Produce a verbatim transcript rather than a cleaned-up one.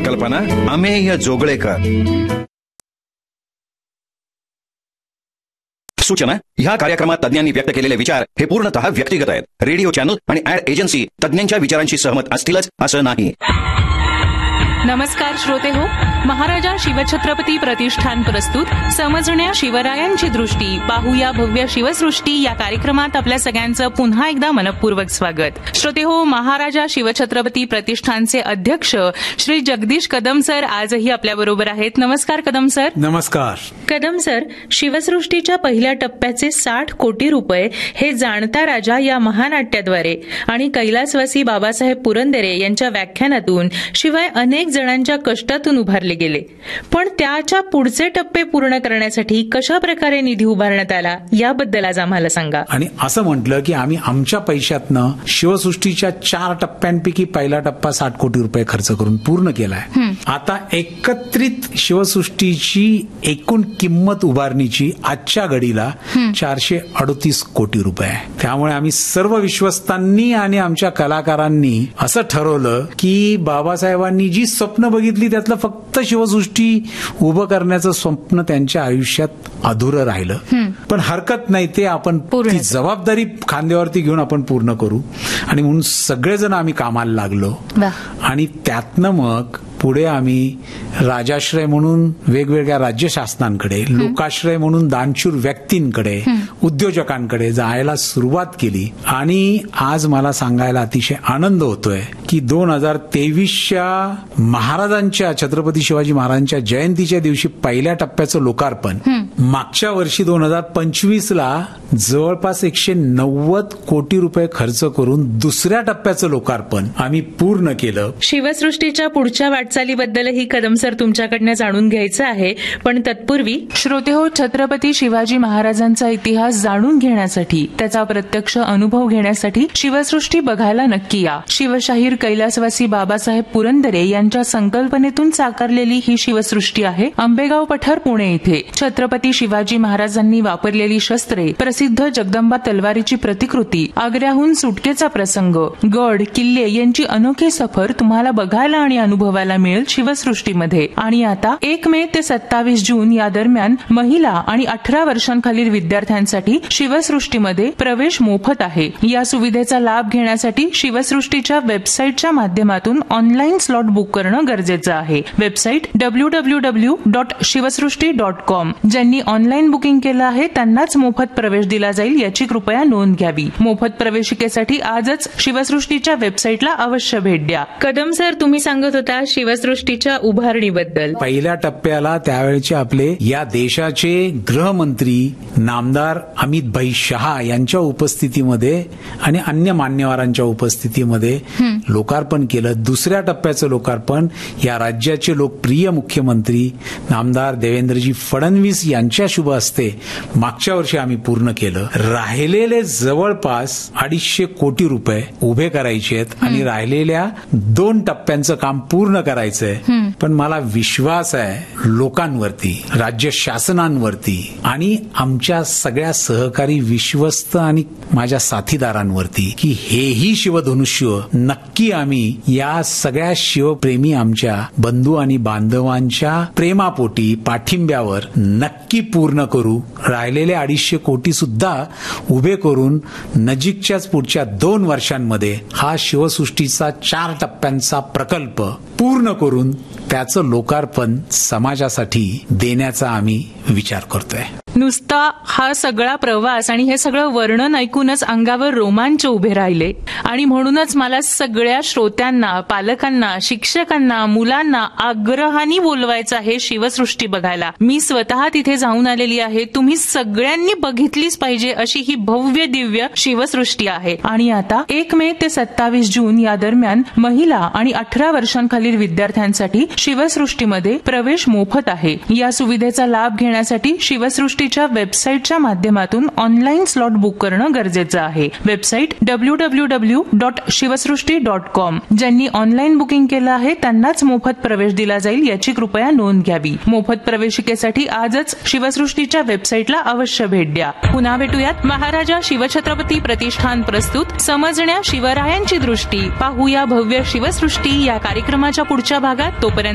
कल्पना अमेय जोगळेकर. सूचना: ह्या कार्यक्रमात तज्ञांनी व्यक्त केलेले विचार हे पूर्णतः व्यक्तिगत आहेत. रेडिओ चॅनल आणि ऍड एजन्सी तज्ञांच्या विचारांशी सहमत असतीलच असं नाही. नमस्कार श्रोते हो, महाराजा शिवछत्रपती प्रतिष्ठान प्रस्तुत समजण्या शिवरायांची दृष्टी, पाहूया भव्य शिवसृष्टी या कार्यक्रमात आपल्या सगळ्यांचं पुन्हा एकदा मनपूर्वक स्वागत. श्रोते हो, महाराजा शिवछत्रपती प्रतिष्ठानचे अध्यक्ष श्री जगदीश कदम सर आजही आपल्याबरोबर आहेत. नमस्कार कदम सर. नमस्कार कदम सर. शिवसृष्टीच्या पहिल्या टप्प्याचे साठ कोटी रुपये हे जाणता राजा या महानाट्याद्वारे आणि कैलासवासी बाबासाहेब पुरंदरे यांच्या व्याख्यानातून शिवाय अनेक जणांच्या कष्टातून उभारले गेले. पण त्याच्या पुढचे टप्पे पूर्ण करण्यासाठी कशा प्रकारे निधी उभारण्यात आला याबद्दल आज आम्हाला सांगा. आणि असं म्हटलं की आम्ही आमच्या पैशातनं शिवसृष्टीच्या चार टप्प्यांपैकी पहिला टप्पा साठ कोटी रुपये खर्च करून पूर्ण केलाय. आता एकत्रित शिवसृष्टीची एकूण किंमत उभारणीची आजच्या घडीला चारशे अडतीस कोटी रुपये आहे. त्यामुळे आम्ही सर्व विश्वस्तांनी आणि आमच्या कलाकारांनी असं ठरवलं की बाबासाहेबांनी जी स्वप्न बघितली त्यातलं फक्त शिवसृष्टी उभं करण्याचं स्वप्न त्यांच्या आयुष्यात अधुरं राहिलं. पण हरकत नाही, ते आपण ती जबाबदारी खांद्यावरती घेऊन आपण पूर्ण करू. आणि म्हणून सगळेजण आम्ही कामाला लागलो. आणि त्यातनं मग पुढे आम्ही राजाश्रय म्हणून वेगवेगळ्या राज्य शासनांकडे, लोकाश्रय म्हणून दानशूर व्यक्तींकडे, उद्योजकांकडे जायला सुरुवात केली. आणि आज मला सांगायला अतिशय आनंद होतोय की दोन हजार तेवीसच्या महाराजांच्या छत्रपती शिवाजी महाराजांच्या जयंतीच्या दिवशी पहिल्या टप्प्याचं लोकार्पण, मागच्या वर्षी दोन हजार पंचवीस ला जवळपास एकशे नव्वद कोटी रुपये खर्च करून दुसऱ्या टप्प्याचं लोकार्पण आम्ही पूर्ण केलं. शिवसृष्टीच्या पुढच्या वाटचालीबद्दलही कदम सर तुमच्याकडनं जाणून घ्यायचं आहे. पण तत्पूर्वी श्रोते हो, छत्रपती शिवाजी महाराजांचा इतिहास जाणून घेण्यासाठी, त्याचा प्रत्यक्ष अनुभव घेण्यासाठी शिवसृष्टी बघायला नक्की या. शिवशाहीर कैलासवासी बाबासाहेब पुरंदरे यांच्या संकल्पनेतून साकारलेली ही शिवसृष्टी आहे. आंबेगाव पठार, पुणे इथे छत्रपती शिवाजी महाराजांनी वापरलेली शस्त्रे, प्रसिद्ध जगदंबा तलवारीची प्रतिकृती, आग्र्याहून सुटकेचा प्रसंग, गड किल्ले यांची अनोखी सफर तुम्हाला बघायला आणि अनुभवायला मिळेल शिवसृष्टीमध्ये. आणि आता एक मे ते सत्तावीस जून या दरम्यान महिला आणि अठरा वर्षांखालील विद्यार्थ्यांसाठी शिवसृष्टीमध्ये प्रवेश मोफत आहे. या सुविधेचा लाभ घेण्यासाठी शिवसृष्टीच्या वेबसाईटच्या माध्यमातून ऑनलाईन स्लॉट बुक करणं गरजेचं आहे. Website W W W dot Shivsrushti dot com. ज्यांनी ऑनलाईन बुकिंग केलं आहे त्यांनाच मोफत प्रवेश दिला जाईल याची कृपया नोंद घ्यावी. मोफत प्रवेशिकेसाठी आजच शिवसृष्टीच्या वेबसाईटला अवश्य भेट द्या. कदम सर, तुम्ही सांगत होता शिवसृष्टीच्या उभारणीबद्दल. पहिल्या टप्प्याला त्यावेळेचे आपले या देशाचे गृहमंत्री नामदार अमित भाई शहा यांच्या उपस्थितीमध्ये आणि अन्य मान्यवरांच्या उपस्थितीमध्ये लोकार्पण केलं. दुसऱ्या टप्प्याचं लोकार्पण या राज्याचे लोकप्रिय मुख्यमंत्री नामदार देवेंद्रजी फडणवीस यांच्या शुभ हस्ते मागच्या वर्षी आम्ही पूर्ण केलं. राहिलेले जवळपास अडीचशे कोटी रुपये उभे करायचे आहेत आणि राहिलेल्या दोन टप्प्यांचं काम पूर्ण करायचंय. पण मला विश्वास आहे लोकांवरती, राज्य शासनांवरती आणि आमच्या सगळ्या सहकारी विश्वस्त आणि माझ्या साथीदारांवरती की हेही शिवधनुष्य नक्की आम्ही या सगळ्या शिवप्रेमी आमच्या बंधू आणि बांधवांच्या प्रेमापोटी, पाठिंब्यावर नक्की पूर्ण करू. राहिलेले अडीचशे कोटी सुद्धा उभे करून नजीकच्याच पुढच्या दोन वर्षांमध्ये हा शिवसृष्टीचा चार टप्प्यांचा प्रकल्प पूर्ण करून त्याचं लोकार्पण समाजासाठी देण्याचा आम्ही विचार करतोय. नुसता हा सगळा प्रवास आणि हे सगळं वर्णन ऐकूनच अंगावर रोमांच उभे राहिले. आणि म्हणूनच मला सगळ्या श्रोत्यांना, पालकांना, शिक्षकांना, मुलांना आग्रहाने बोलवायचं आहे शिवसृष्टी बघायला. मी स्वतः तिथे जाऊन आलेली आहे. तुम्ही सगळ्यांनी बघितलीच पाहिजे अशी ही भव्य दिव्य शिवसृष्टी आहे. आणि आता एक मे ते सत्तावीस जून या दरम्यान महिला आणि अठरा वर्षांखालील विद्यार्थ्यांसाठी शिवसृष्टीमध्ये प्रवेश मोफत आहे. या सुविधेचा लाभ घेण्यासाठी शिवसृष्टी वेबसाईटच्या माध्यमातून ऑनलाईन स्लॉट बुक करणं गरजेचं आहे. Website W W W dot Shivsrushti dot com. ज्यांनी ऑनलाईन बुकिंग केलं आहे त्यांनाच मोफत प्रवेश दिला जाईल याची कृपया नोंद घ्यावी. मोफत प्रवेशिकेसाठी आजच शिवसृष्टीच्या वेबसाईटला अवश्य भेट द्या. पुन्हा भेटूयात. महाराजा शिवछत्रपती प्रतिष्ठान प्रस्तुत समजण्या शिवरायांची दृष्टी, पाहूया भव्य शिवसृष्टी या कार्यक्रमाच्या पुढच्या भागात. तोपर्यंत